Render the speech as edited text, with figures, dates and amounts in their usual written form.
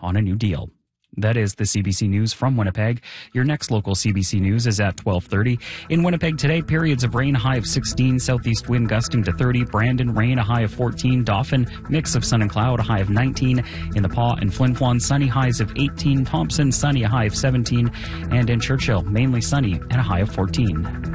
on a new deal. That is the CBC News from Winnipeg. Your next local CBC News is at 12:30. In Winnipeg today, periods of rain, high of 16, southeast wind gusting to 30. Brandon, rain, a high of 14. Dauphin, mix of sun and cloud, a high of 19. In the Pas and Flin Flon, sunny, highs of 18. Thompson, sunny, a high of 17. And in Churchill, mainly sunny and a high of 14.